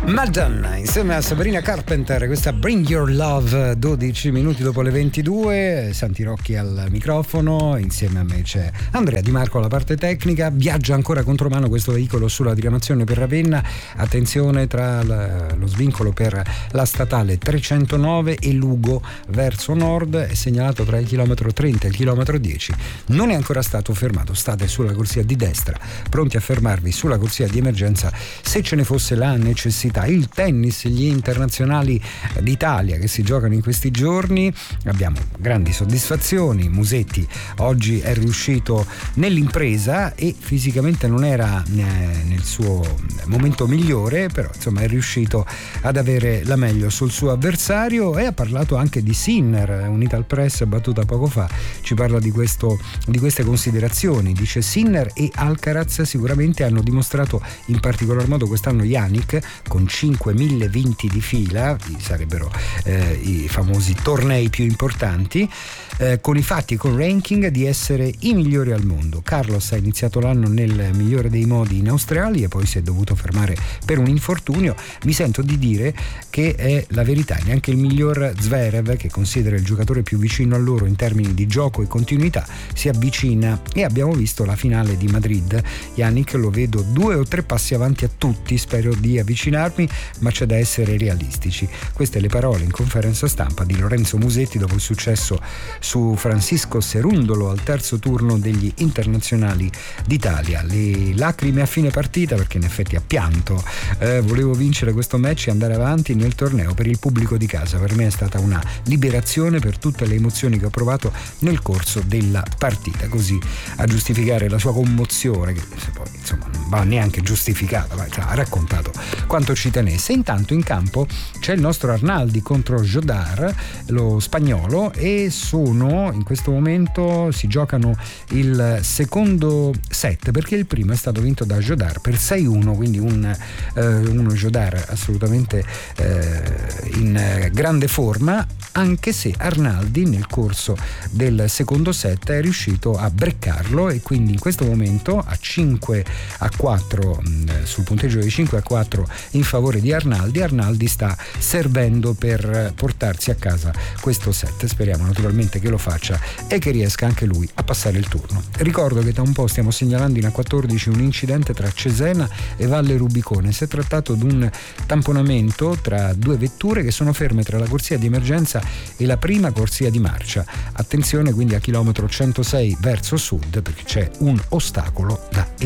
Madonna insieme a Sabrina Carpenter, questa Bring Your Love, 12 minuti dopo le 22. Santi Rocchi al microfono, insieme a me c'è Andrea Di Marco alla parte tecnica. Viaggia ancora contromano questo veicolo sulla diramazione per Ravenna. Attenzione tra lo svincolo per la statale 309 e Lugo verso nord, è segnalato tra il chilometro 30 e il chilometro 10. Non è ancora stato fermato, state sulla corsia di destra, pronti a fermarvi sulla corsia di emergenza se ce ne fosse la necessità. Il tennis, gli internazionali d'Italia che si giocano in questi giorni, abbiamo grandi soddisfazioni. Musetti oggi è riuscito nell'impresa e fisicamente non era nel suo momento migliore, però insomma è riuscito ad avere la meglio sul suo avversario e ha parlato anche di Sinner. Unital Press, battuta poco fa, ci parla di queste considerazioni. Dice: Sinner e Alcaraz sicuramente hanno dimostrato, in particolar modo quest'anno Jannik con 5.000 vinti di fila, sarebbero i famosi tornei più importanti, con i fatti e con ranking, di essere i migliori al mondo. Carlos ha iniziato l'anno nel migliore dei modi in Australia e poi si è dovuto fermare per un infortunio. Mi sento di dire che è la verità. Neanche il miglior Zverev, che considera il giocatore più vicino a loro in termini di gioco e continuità, si avvicina, e abbiamo visto la finale di Madrid. Jannik lo vedo 2 o 3 passi avanti a tutti, spero di avvicinarmi, ma c'è da essere realistici. Queste le parole in conferenza stampa di Lorenzo Musetti dopo il successo su Francisco Cerundolo al terzo turno degli internazionali d'Italia. Le lacrime a fine partita, perché in effetti ha pianto. Volevo vincere questo match e andare avanti nel torneo per il pubblico di casa. Per me è stata una liberazione per tutte le emozioni che ho provato nel corso della partita. Così a giustificare la sua commozione, che poi insomma non va neanche giustificata, ma ha raccontato quanto ci tenesse. Intanto in campo c'è il nostro Arnaldi contro Jodar, lo spagnolo, e sono in questo momento, si giocano il secondo set, perché il primo è stato vinto da Jodar per 6-1, quindi uno Jodar assolutamente in grande forma, anche se Arnaldi nel corso del secondo set è riuscito a breccarlo, e quindi in questo momento a 5-4, sul punteggio di 5-4 in favore di Arnaldi sta servendo per portarsi a casa questo set. Speriamo naturalmente che lo faccia e che riesca anche lui a passare il turno. Ricordo che da un po' stiamo segnalando in A14 un incidente tra Cesena e Valle Rubicone. Si è trattato di un tamponamento tra due vetture che sono ferme tra la corsia di emergenza e la prima corsia di marcia. Attenzione quindi a chilometro 106 verso sud, perché c'è un ostacolo da